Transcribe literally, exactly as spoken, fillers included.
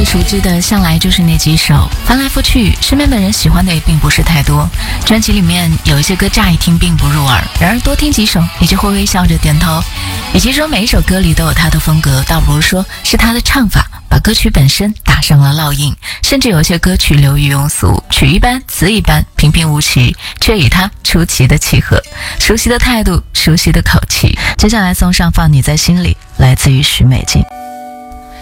熟知的向来就是那几首，翻来覆去，身边的人喜欢的也并不是太多。专辑里面有一些歌乍一听并不入耳，然而多听几首你就会微笑着点头。与其说每一首歌里都有他的风格，倒不如说是他的唱法把歌曲本身打上了烙印。甚至有些歌曲流于庸俗，曲一般词一般，平平无奇，却与他出奇的契合。熟悉的态度，熟悉的口气。接下来送上放你在心里，来自于许美静。